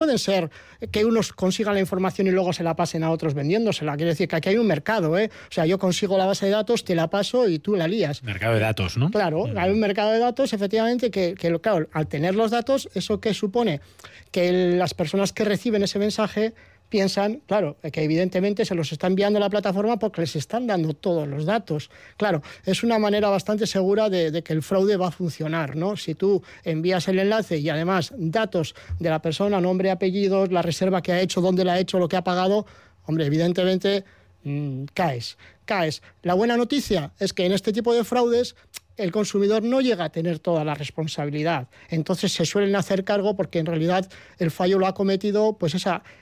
pueden ser que unos consigan la información y luego se la pasen a otros vendiéndosela. Quiere decir que aquí hay un mercado, ¿eh? O sea, yo consigo la base de datos, te la paso y tú la lías. Mercado de datos, ¿no? Claro, hay un mercado de datos, efectivamente, que claro, al tener los datos, ¿eso qué supone? Que las personas que reciben ese mensaje piensan, claro, que evidentemente se los está enviando a la plataforma porque les están dando todos los datos. Claro, es una manera bastante segura de que el fraude va a funcionar, ¿no? Si tú envías el enlace y además datos de la persona, nombre, apellidos, la reserva que ha hecho, dónde la ha hecho, lo que ha pagado, hombre, evidentemente caes. La buena noticia es que en este tipo de fraudes el consumidor no llega a tener toda la responsabilidad. Entonces se suelen hacer cargo porque en realidad el fallo lo ha cometido pues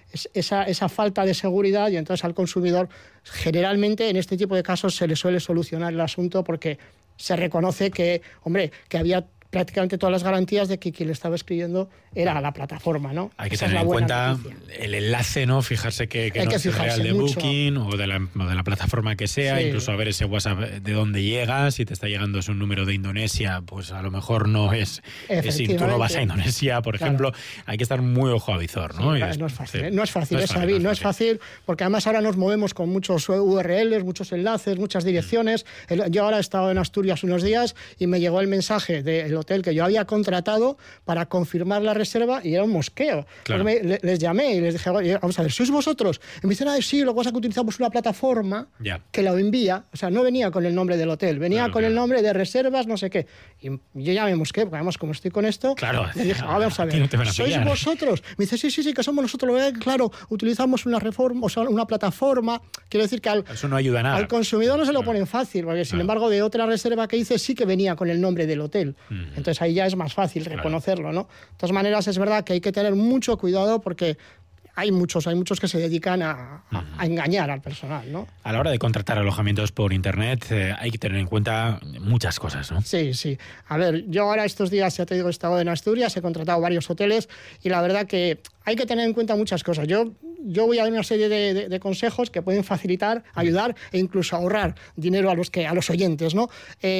esa falta de seguridad, y entonces al consumidor generalmente en este tipo de casos se le suele solucionar el asunto porque se reconoce que, hombre, que había prácticamente todas las garantías de que quien le estaba escribiendo era la plataforma, ¿no? Hay que tener en cuenta el enlace, ¿no? Fijarse que no es el real de mucho. Booking o de la plataforma que sea, sí. Incluso a ver ese WhatsApp de dónde llega. Si te está llegando es un número de Indonesia, pues a lo mejor no es si tú no vas a Indonesia, por ejemplo. Hay que estar muy ojo a visor, ¿no? Sí, no es fácil, sí. No es fácil, porque además ahora nos movemos con muchos URLs, muchos enlaces, muchas direcciones. Yo ahora he estado en Asturias unos días y me llegó el mensaje del hotel que yo había contratado para confirmar la reserva y era un mosqueo. Claro. Les llamé y les dije, vamos a ver, ¿sois vosotros? Y me dicen, sí, lo que pasa es que utilizamos una plataforma que lo envía, o sea, no venía con el nombre del hotel, venía con el nombre de reservas, no sé qué. Y yo ya me mosqué, porque además como estoy con esto, les dije, vamos a ver, no ¿sois vosotros? Me dice, sí, que somos nosotros. Claro, utilizamos una plataforma. Quiero decir que eso no ayuda a nada. Al consumidor no se lo ponen fácil, porque sin embargo de otra reserva que hice sí que venía con el nombre del hotel. Entonces ahí ya es más fácil reconocerlo, ¿no? De todas maneras es verdad que hay que tener mucho cuidado porque hay muchos que se dedican a engañar al personal, ¿no? A la hora de contratar alojamientos por internet hay que tener en cuenta muchas cosas, ¿no? Sí. A ver, yo ahora estos días, ya te digo, he estado en Asturias, he contratado varios hoteles y la verdad que hay que tener en cuenta muchas cosas. Yo voy a dar una serie de consejos que pueden facilitar, ayudar e incluso ahorrar dinero a los oyentes, ¿no?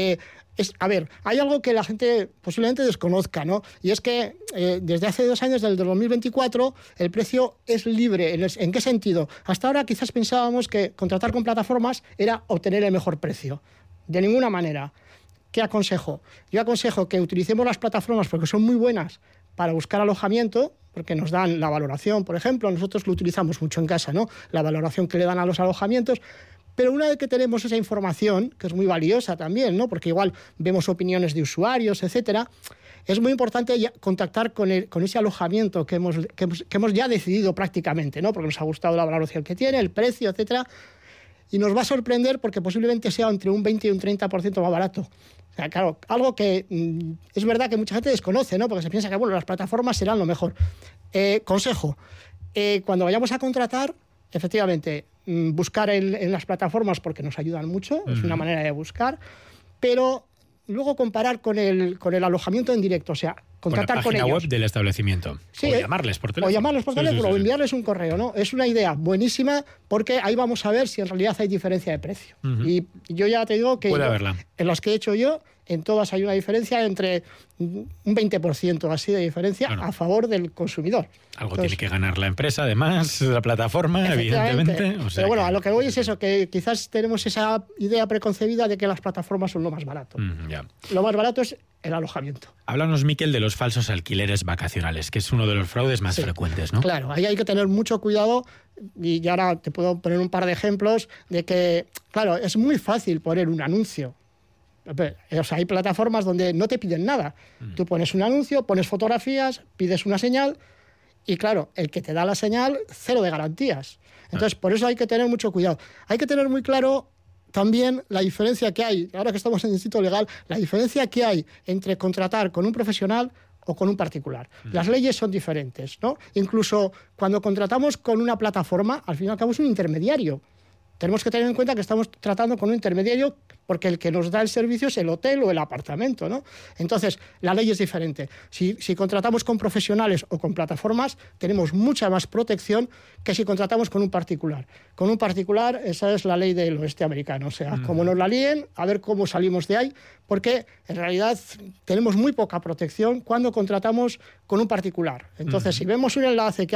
A ver, hay algo que la gente posiblemente desconozca, ¿no? Y es que desde hace 2 años, del 2024, el precio es libre. ¿En qué sentido? Hasta ahora quizás pensábamos que contratar con plataformas era obtener el mejor precio. De ninguna manera. ¿Qué aconsejo? Yo aconsejo que utilicemos las plataformas porque son muy buenas para buscar alojamiento, porque nos dan la valoración, por ejemplo. Nosotros lo utilizamos mucho en casa, ¿no? La valoración que le dan a los alojamientos. Pero una vez que tenemos esa información, que es muy valiosa también, ¿no? Porque igual vemos opiniones de usuarios, etcétera, es muy importante contactar con ese alojamiento que hemos ya decidido prácticamente, ¿no? Porque nos ha gustado la valoración que tiene, el precio, etcétera, y nos va a sorprender porque posiblemente sea entre un 20 y un 30% más barato. O sea, claro, algo que es verdad que mucha gente desconoce, ¿no? Porque se piensa que, bueno, las plataformas serán lo mejor. Consejo, cuando vayamos a contratar, efectivamente, buscar en las plataformas porque nos ayudan mucho, es una manera de buscar, pero luego comparar con el alojamiento en directo, o sea, contactar con ellos. La página web del establecimiento. Sí, o llamarles por teléfono. O enviarles un correo, ¿no? Es una idea buenísima porque ahí vamos a ver si en realidad hay diferencia de precio. Y yo ya te digo que en los que he hecho yo, en todas hay una diferencia entre un 20% así de diferencia a favor del consumidor. Algo tiene que ganar la empresa, además, la plataforma, evidentemente. O sea, pero bueno, a lo que voy es eso, que quizás tenemos esa idea preconcebida de que las plataformas son lo más barato. Lo más barato es el alojamiento. Háblanos, Miquel, de los falsos alquileres vacacionales, que es uno de los fraudes más frecuentes, ¿no? Claro, ahí hay que tener mucho cuidado y ahora te puedo poner un par de ejemplos de que, claro, es muy fácil poner un anuncio. O sea, hay plataformas donde no te piden nada. Tú pones un anuncio, pones fotografías, pides una señal y, claro, el que te da la señal, 0 de garantías. Entonces, por eso hay que tener mucho cuidado. Hay que tener muy claro también la diferencia que hay, ahora que estamos en el Instituto Legal, la diferencia que hay entre contratar con un profesional o con un particular. Las leyes son diferentes, ¿no? Incluso cuando contratamos con una plataforma, al fin y al cabo es un intermediario. Tenemos que tener en cuenta que estamos tratando con un intermediario porque el que nos da el servicio es el hotel o el apartamento, ¿no? Entonces, la ley es diferente. Si contratamos con profesionales o con plataformas, tenemos mucha más protección que si contratamos con un particular. Con un particular, esa es la ley del oeste americano. O sea, como nos la líen, a ver cómo salimos de ahí, porque en realidad tenemos muy poca protección cuando contratamos con un particular. Entonces, si vemos un enlace que